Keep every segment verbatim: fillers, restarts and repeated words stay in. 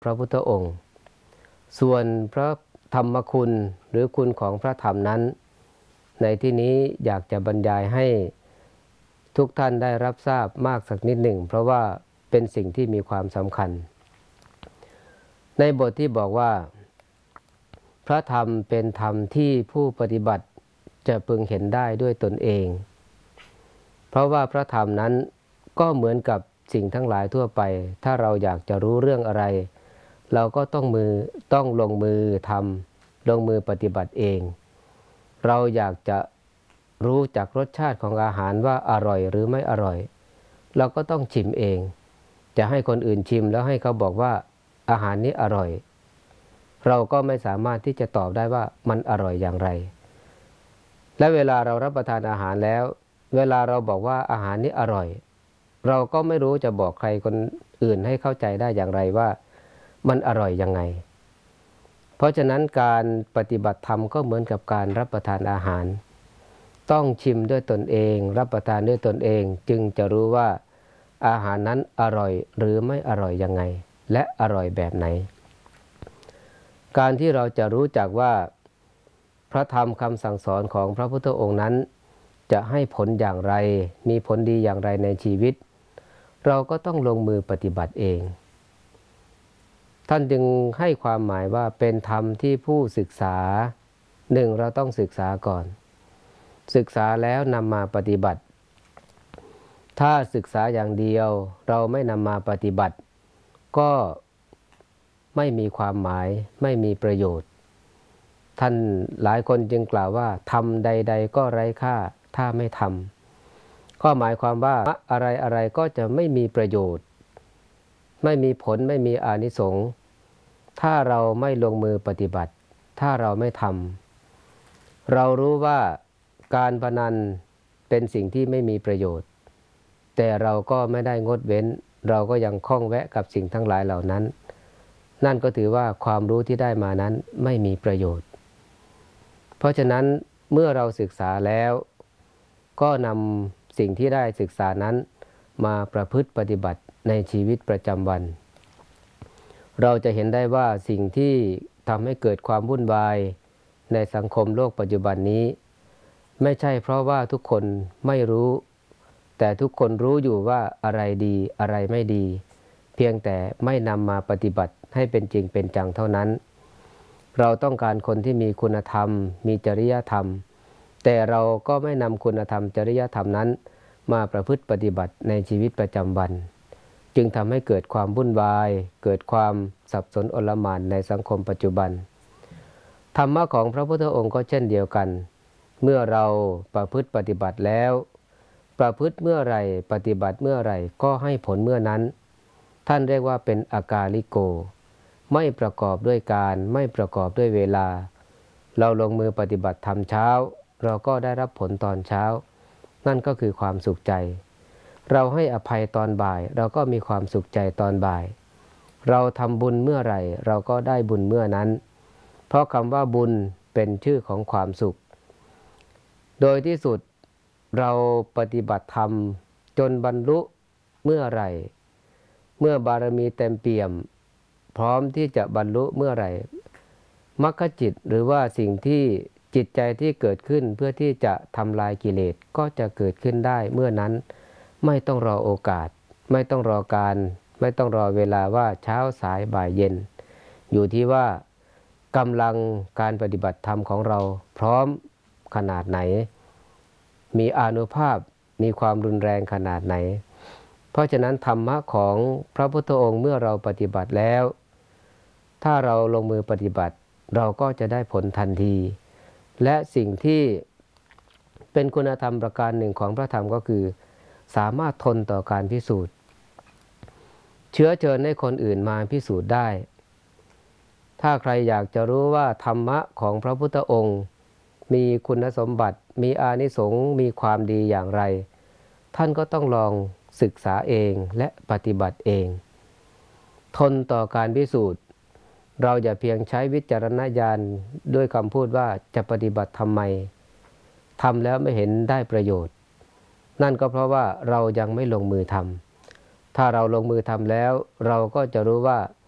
พระพุทธองค์ส่วนพระธรรมคุณหรือคุณของพระธรรมนั้นในที่นี้อยากจะบรรยายให้ทุกท่านได้รับทราบมากสักนิดหนึ่งเพราะว่าเป็นสิ่งที่มีความสำคัญในบทที่บอกว่าพระธรรมเป็นธรรมที่ผู้ปฏิบัติจะพึงเห็นได้ด้วยตนเองเพราะว่าพระธรรมนั้นก็เหมือนกับสิ่งทั้งหลายทั่วไปถ้าเราอยากจะรู้เรื่องอะไรเราก็ต้องมือต้องลงมือทำลงมือปฏิบัติเองเราอยากจะรู้จักรสชาติของอาหารว่าอร่อยหรือไม่อร่อยเราก็ต้องชิมเองจะให้คนอื่นชิมแล้วให้เขาบอกว่าอาหารนี้อร่อยเราก็ไม่สามารถที่จะตอบได้ว่ามันอร่อยอย่างไรและเวลาเรารับประทานอาหารแล้วเวลาเราบอกว่าอาหารนี้อร่อยเราก็ไม่รู้จะบอกใครคนอื่นให้เข้าใจได้อย่างไรว่ามันอร่อยยังไงเพราะฉะนั้นการปฏิบัติธรรมก็เหมือนกับการรับประทานอาหารต้องชิมด้วยตนเองรับประทานด้วยตนเองจึงจะรู้ว่าอาหารนั้นอร่อยหรือไม่อร่อยยังไงและอร่อยแบบไหนการที่เราจะรู้จักว่าพระธรรมคำสั่งสอนของพระพุทธองค์นั้นจะให้ผลอย่างไรมีผลดีอย่างไรในชีวิตเราก็ต้องลงมือปฏิบัติเองท่านจึงให้ความหมายว่าเป็นธรรมที่ผู้ศึกษาหนึ่งเราต้องศึกษาก่อนศึกษาแล้วนำมาปฏิบัติถ้าศึกษาอย่างเดียวเราไม่นำมาปฏิบัติก็ไม่มีความหมายไม่มีประโยชน์ท่านหลายคนจึงกล่าวว่าทำใดๆก็ไร้ค่าถ้าไม่ทำก็หมายความว่าอะไรอะไรก็จะไม่มีประโยชน์ไม่มีผลไม่มีอานิสงส์ถ้าเราไม่ลงมือปฏิบัติถ้าเราไม่ทำเรารู้ว่าการพนันเป็นสิ่งที่ไม่มีประโยชน์แต่เราก็ไม่ได้งดเว้นเราก็ยังคล้องแวะกับสิ่งทั้งหลายเหล่านั้นนั่นก็ถือว่าความรู้ที่ได้มานั้นไม่มีประโยชน์เพราะฉะนั้นเมื่อเราศึกษาแล้วก็นำสิ่งที่ได้ศึกษานั้นมาประพฤติปฏิบัติในชีวิตประจำวันเราจะเห็นได้ว่าสิ่งที่ทำให้เกิดความวุ่นวายในสังคมโลกปัจจุบันนี้ไม่ใช่เพราะว่าทุกคนไม่รู้แต่ทุกคนรู้อยู่ว่าอะไรดีอะไรไม่ดีเพียงแต่ไม่นำมาปฏิบัติให้เป็นจริงเป็นจังเท่านั้นเราต้องการคนที่มีคุณธรรมมีจริยธรรมแต่เราก็ไม่นำคุณธรรมจริยธรรมนั้นมาประพฤติปฏิบัติในชีวิตประจำวันจึงทำให้เกิดความวุ่นวายเกิดความสับสนโอลหม่านในสังคมปัจจุบันธรรมะของพระพุทธองค์ก็เช่นเดียวกันเมื่อเราประพฤติปฏิบัติแล้วประพฤติเมื่อไหร่ปฏิบัติเมื่อไหร่ก็ให้ผลเมื่อนั้นท่านเรียกว่าเป็นอากาลิโกไม่ประกอบด้วยการไม่ประกอบด้วยเวลาเราลงมือปฏิบัติทำเช้าเราก็ได้รับผลตอนเช้านั่นก็คือความสุขใจเราให้อภัยตอนบ่ายเราก็มีความสุขใจตอนบ่ายเราทำบุญเมื่อไหร่เราก็ได้บุญเมื่อนั้นเพราะคำว่าบุญเป็นชื่อของความสุขโดยที่สุดเราปฏิบัติธรรมจนบรรลุเมื่อไหร่เมื่อบารมีเต็มเปี่ยมพร้อมที่จะบรรลุเมื่อไหร่มรรคจิตหรือว่าสิ่งที่จิตใจที่เกิดขึ้นเพื่อที่จะทำลายกิเลสก็จะเกิดขึ้นได้เมื่อนั้นไม่ต้องรอโอกาสไม่ต้องรอการไม่ต้องรอเวลาว่าเช้าสายบ่ายเย็นอยู่ที่ว่ากำลังการปฏิบัติธรรมของเราพร้อมขนาดไหนมีอานุภาพมีความรุนแรงขนาดไหนเพราะฉะนั้นธรรมะของพระพุทธองค์เมื่อเราปฏิบัติแล้วถ้าเราลงมือปฏิบัติเราก็จะได้ผลทันทีและสิ่งที่เป็นคุณธรรมประการหนึ่งของพระธรรมก็คือสามารถทนต่อการพิสูจน์เชื้อเชิญให้คนอื่นมาพิสูจน์ได้ถ้าใครอยากจะรู้ว่าธรรมะของพระพุทธองค์มีคุณสมบัติมีอานิสงส์มีความดีอย่างไรท่านก็ต้องลองศึกษาเองและปฏิบัติเองทนต่อการพิสูจน์เราอย่าเพียงใช้วิจารณญาณด้วยคำพูดว่าจะปฏิบัติทำไมทำแล้วไม่เห็นได้ประโยชน์นั่นก็เพราะว่าเรายังไม่ลงมือทำถ้าเราลงมือทำแล้วเราก็จะรู้ว่า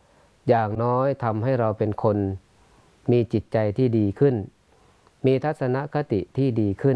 อย่างน้อยทำให้เราเป็นคนมีจิตใจที่ดีขึ้นมีทัศนคติที่ดีขึ้น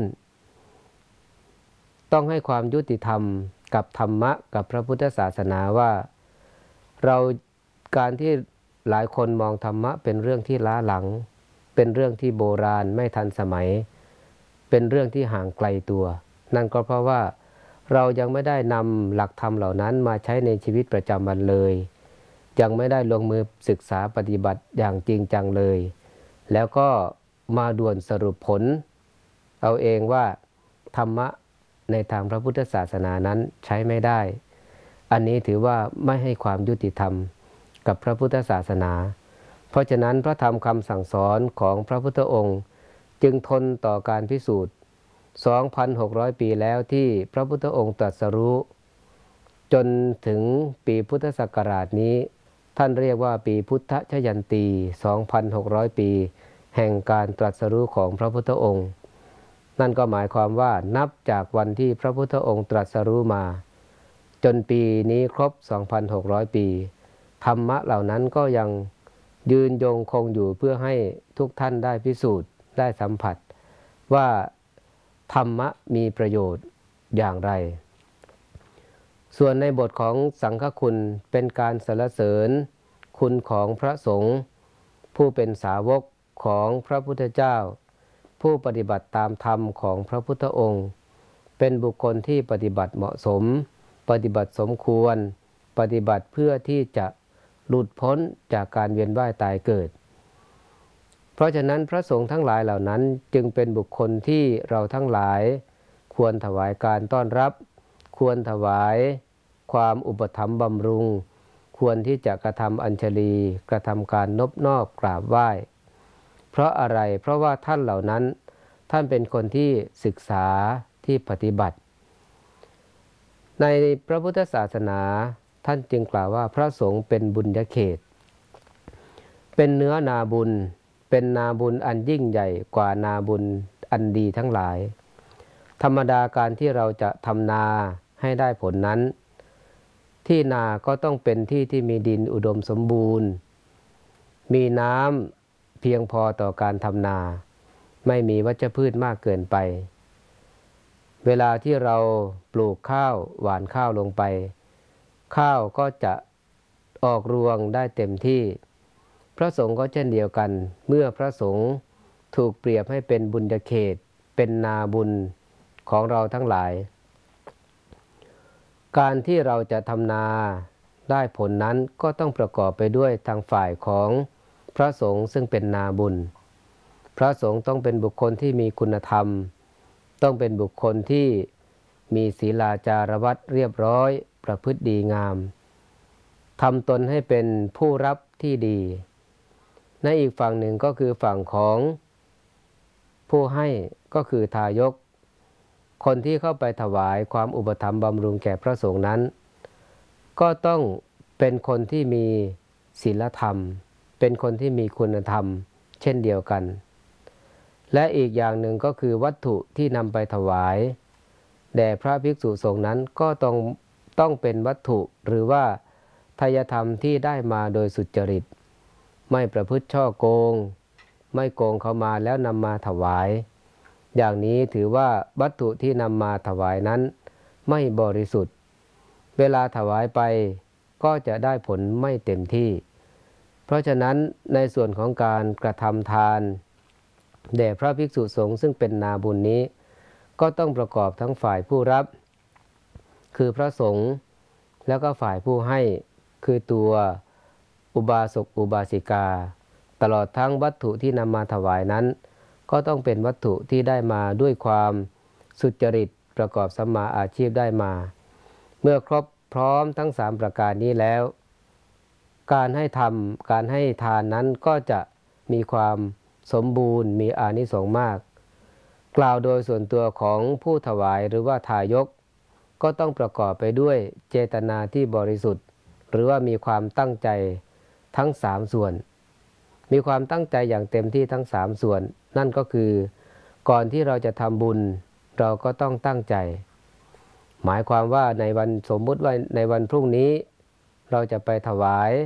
ต้องให้ความยุติธรรมกับธรรมะกับพระพุทธศาสนาว่าเราการที่หลายคนมองธรรมะเป็นเรื่องที่ล้าหลังเป็นเรื่องที่โบราณไม่ทันสมัยเป็นเรื่องที่ห่างไกลตัวนั่นก็เพราะว่าเรายังไม่ได้นำหลักธรรมเหล่านั้นมาใช้ในชีวิตประจำวันเลยยังไม่ได้ลงมือศึกษาปฏิบัติอย่างจริงจังเลยแล้วก็มาด่วนสรุปผลเอาเองว่าธรรมะในทางพระพุทธศาสนานั้นใช้ไม่ได้อันนี้ถือว่าไม่ให้ความยุติธรรมกับพระพุทธศาสนาเพราะฉะนั้นพระธรรมคำสั่งสอนของพระพุทธองค์จึงทนต่อการพิสูจน์ สองพันหกร้อย ปีแล้วที่พระพุทธองค์ตรัสรู้จนถึงปีพุทธศักราชนี้ท่านเรียกว่าปีพุทธชยันตี สองพันหกร้อย ปีแห่งการตรัสรู้ของพระพุทธองค์นั่นก็หมายความว่านับจากวันที่พระพุทธองค์ตรัสรู้มาจนปีนี้ครบ สองพันหกร้อย ปีธรรมะเหล่านั้นก็ยังยืนยงคงอยู่เพื่อให้ทุกท่านได้พิสูจน์ได้สัมผัสว่าธรรมะมีประโยชน์อย่างไรส่วนในบทของสังฆคุณเป็นการสรรเสริญคุณของพระสงฆ์ผู้เป็นสาวกของพระพุทธเจ้าผู้ปฏิบัติตามธรรมของพระพุทธองค์เป็นบุคคลที่ปฏิบัติเหมาะสมปฏิบัติสมควรปฏิบัติเพื่อที่จะหลุดพ้นจากการเวียนว่ายตายเกิดเพราะฉะนั้นพระสงฆ์ทั้งหลายเหล่านั้นจึงเป็นบุคคลที่เราทั้งหลายควรถวายการต้อนรับควรถวายความอุปถัมภ์บำรุงควรที่จะกระทำอัญชลีกระทำการนบนอบกราบไหว้เพราะอะไรเพราะว่าท่านเหล่านั้นท่านเป็นคนที่ศึกษาที่ปฏิบัติในพระพุทธศาสนาท่านจึงกล่าวว่าพระสงฆ์เป็นบุญญาเขตเป็นเนื้อนาบุญเป็นนาบุญอันยิ่งใหญ่กว่านาบุญอันดีทั้งหลายธรรมดาการที่เราจะทำนาให้ได้ผลนั้นที่นาก็ต้องเป็นที่ที่มีดินอุดมสมบูรณ์มีน้ำเพียงพอต่อการทำนาไม่มีวัชพืชมากเกินไปเวลาที่เราปลูกข้าวหว่านข้าวลงไปข้าวก็จะออกรวงได้เต็มที่พระสงฆ์ก็เช่นเดียวกันเมื่อพระสงฆ์ถูกเปรียบให้เป็นบุญญาเขตเป็นนาบุญของเราทั้งหลายการที่เราจะทำนาได้ผลนั้นก็ต้องประกอบไปด้วยทางฝ่ายของพระสงฆ์ซึ่งเป็นนาบุญพระสงฆ์ต้องเป็นบุคคลที่มีคุณธรรมต้องเป็นบุคคลที่มีศีลาจารวัตรเรียบร้อยประพฤติดีงามทำตนให้เป็นผู้รับที่ดีในอีกฝั่งหนึ่งก็คือฝั่งของผู้ให้ก็คือทายกคนที่เข้าไปถวายความอุปถัมภ์บำรุงแก่พระสงฆ์นั้นก็ต้องเป็นคนที่มีศีลธรรมเป็นคนที่มีคุณธรรมเช่นเดียวกันและอีกอย่างหนึ่งก็คือวัตถุที่นำไปถวายแด่พระภิกษุสงฆ์นั้นก็ต้องต้องเป็นวัตถุหรือว่าทายธรรมที่ได้มาโดยสุจริตไม่ประพฤติฉ้อโกงไม่โกงเขามาแล้วนำมาถวายอย่างนี้ถือว่าวัตถุที่นำมาถวายนั้นไม่บริสุทธิ์เวลาถวายไปก็จะได้ผลไม่เต็มที่เพราะฉะนั้นในส่วนของการกระทำทานแด่พระภิกษุสงฆ์ซึ่งเป็นนาบุญนี้ก็ต้องประกอบทั้งฝ่ายผู้รับคือพระสงฆ์แล้วก็ฝ่ายผู้ให้คือตัวอุบาสกอุบาสิกาตลอดทั้งวัตถุที่นำมาถวายนั้นก็ต้องเป็นวัตถุที่ได้มาด้วยความสุจริตประกอบสัมมาอาชีพได้มาเมื่อครบพร้อมทั้งสามประการนี้แล้วการให้ทำการให้ทานนั้นก็จะมีความสมบูรณ์มีอานิสงส์มากกล่าวโดยส่วนตัวของผู้ถวายหรือว่าทายกก็ต้องประกอบไปด้วยเจตนาที่บริสุทธิ์หรือว่ามีความตั้งใจทั้งสามส่วนมีความตั้งใจอย่างเต็มที่ทั้งสามส่วนนั่นก็คือก่อนที่เราจะทำบุญเราก็ต้องตั้งใจหมายความว่าในวันสมมุติว่าในวันพรุ่งนี้เราจะไปถวาย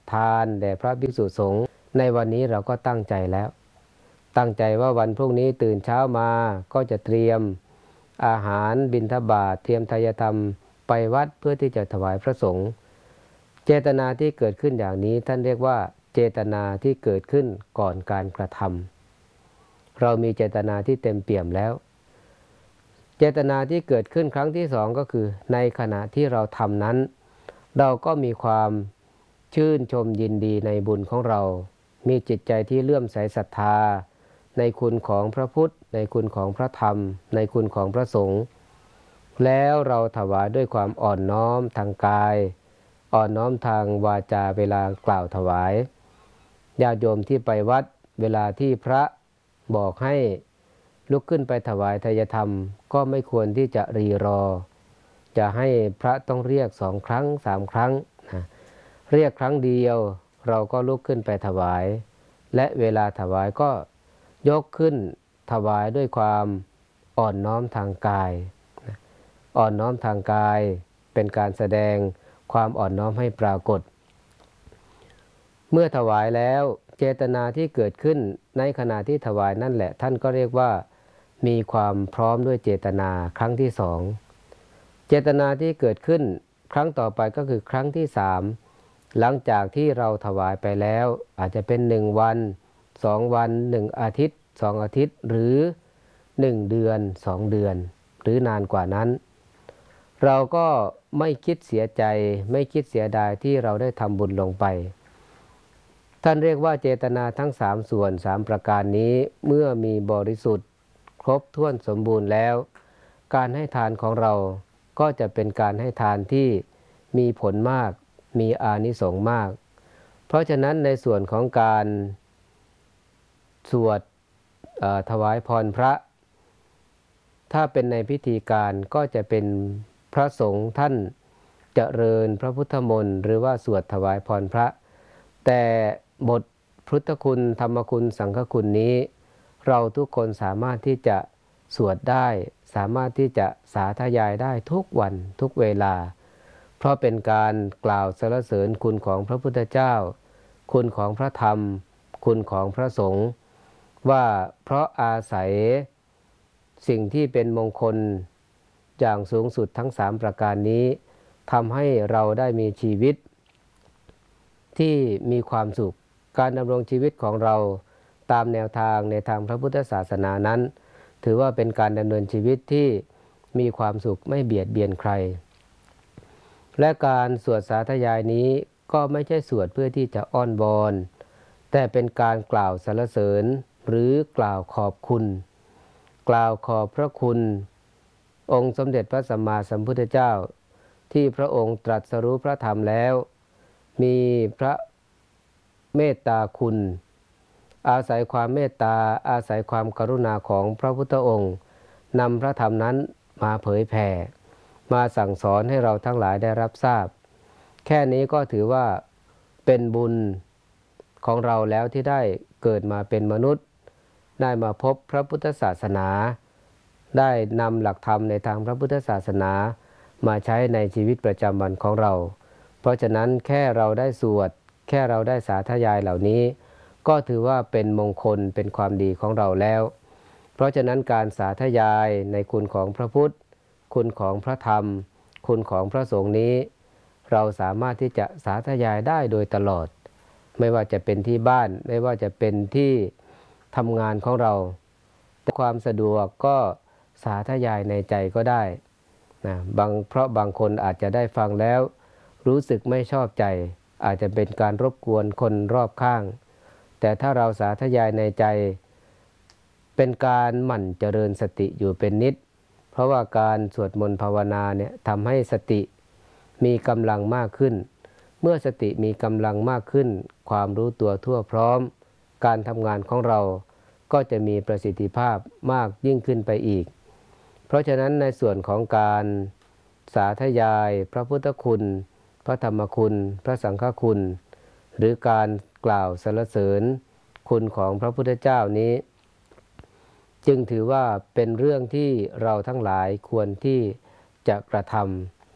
ทานแด่พระภิกษุสงฆ์ในวันนี้เราก็ตั้งใจแล้วตั้งใจว่าวันพรุ่งนี้ตื่นเช้ามาก็จะเตรียมอาหารบิณฑบาตเตรียมทายธรรมไปวัดเพื่อที่จะถวายพระสงฆ์เจตนาที่เกิดขึ้นอย่างนี้ท่านเรียกว่าเจตนาที่เกิดขึ้นก่อนการกระทำเรามีเจตนาที่เต็มเปี่ยมแล้วเจตนาที่เกิดขึ้นครั้งที่สองก็คือในขณะที่เราทำนั้นเราก็มีความชื่นชมยินดีในบุญของเรามีจิตใจที่เลื่อมใสศรัทธาในคุณของพระพุทธในคุณของพระธรรมในคุณของพระสงฆ์แล้วเราถวายด้วยความอ่อนน้อมทางกายอ่อนน้อมทางวาจาเวลากล่าวถวายญาติโยมที่ไปวัดเวลาที่พระบอกให้ลุกขึ้นไปถวายทายธรรมก็ไม่ควรที่จะรีรอจะให้พระต้องเรียกสองครั้งสามครั้งนะเรียกครั้งเดียวเราก็ลุกขึ้นไปถวายและเวลาถวายก็ยกขึ้นถวายด้วยความอ่อนน้อมทางกายอ่อนน้อมทางกายเป็นการแสดงความอ่อนน้อมให้ปรากฏเมื่อถวายแล้วเจตนาที่เกิดขึ้นในขณะที่ถวายนั่นแหละท่านก็เรียกว่ามีความพร้อมด้วยเจตนาครั้งที่สองเจตนาที่เกิดขึ้นครั้งต่อไปก็คือครั้งที่สามหลังจากที่เราถวายไปแล้วอาจจะเป็นหนึ่งวันสองวันหนึ่งอาทิตย์สองอาทิตย์หรือหนึ่งเดือนสองเดือนหรือนานกว่านั้นเราก็ไม่คิดเสียใจไม่คิดเสียดายที่เราได้ทำบุญลงไปท่านเรียกว่าเจตนาทั้งสามส่วนสามประการนี้เมื่อมีบริสุทธิ์ครบถ้วนสมบูรณ์แล้วการให้ทานของเราก็จะเป็นการให้ทานที่มีผลมากมีอานิสงส์มากเพราะฉะนั้นในส่วนของการสวดถวายพรพระถ้าเป็นในพิธีการก็จะเป็นพระสงฆ์ท่านเจริญพระพุทธมนต์หรือว่าสวดถวายพรพระแต่บทพุทธคุณธรรมคุณสังฆคุณนี้เราทุกคนสามารถที่จะสวดได้สามารถที่จะสาธยายได้ทุกวันทุกเวลาเพราะเป็นการกล่าวสรรเสริญคุณของพระพุทธเจ้าคุณของพระธรรมคุณของพระสงฆ์ว่าเพราะอาศัยสิ่งที่เป็นมงคลอย่างสูงสุดทั้งสามประการนี้ทำให้เราได้มีชีวิตที่มีความสุขการดำรงชีวิตของเราตามแนวทางในทางพระพุทธศาสนานั้นถือว่าเป็นการดำเนินชีวิตที่มีความสุขไม่เบียดเบียนใครและการสวดสาธยายนี้ก็ไม่ใช่สวดเพื่อที่จะอ้อนวอนแต่เป็นการกล่าวสรรเสริญหรือกล่าวขอบคุณกล่าวขอบพระคุณองค์สมเด็จพระสัมมาสัมพุทธเจ้าที่พระองค์ตรัสรู้พระธรรมแล้วมีพระเมตตาคุณอาศัยความเมตตาอาศัยความกรุณาของพระพุทธองค์นำพระธรรมนั้นมาเผยแผ่มาสั่งสอนให้เราทั้งหลายได้รับทราบแค่นี้ก็ถือว่าเป็นบุญของเราแล้วที่ได้เกิดมาเป็นมนุษย์ได้มาพบพระพุทธศาสนาได้นำหลักธรรมในทางพระพุทธศาสนามาใช้ในชีวิตประจำวันของเราเพราะฉะนั้นแค่เราได้สวดแค่เราได้สาธยายเหล่านี้ก็ถือว่าเป็นมงคลเป็นความดีของเราแล้วเพราะฉะนั้นการสาธยายในคุณของพระพุทธคุณของพระธรรมคุณของพระสงฆ์นี้เราสามารถที่จะสาธยายได้โดยตลอดไม่ว่าจะเป็นที่บ้านไม่ว่าจะเป็นที่ทำงานของเราแต่ความสะดวกก็สาธยายในใจก็ได้นะบางเพราะบางคนอาจจะได้ฟังแล้วรู้สึกไม่ชอบใจอาจจะเป็นการรบกวนคนรอบข้างแต่ถ้าเราสาธยายในใจเป็นการหมั่นเจริญสติอยู่เป็นนิดเพราะว่าการสวดมนต์ภาวนาเนี่ยทำให้สติมีกำลังมากขึ้นเมื่อสติมีกำลังมากขึ้นความรู้ตัวทั่วพร้อมการทำงานของเราก็จะมีประสิทธิภาพมากยิ่งขึ้นไปอีกเพราะฉะนั้นในส่วนของการสาธยายพระพุทธคุณพระธรรมคุณพระสังฆคุณหรือการกล่าวสรรเสริญคุณของพระพุทธเจ้านี้จึงถือว่าเป็นเรื่องที่เราทั้งหลายควรที่จะกระทำ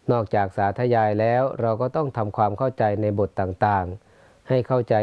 นอกจากสาธยายแล้วเราก็ต้องทำความเข้าใจในบทต่างๆให้เข้าใจ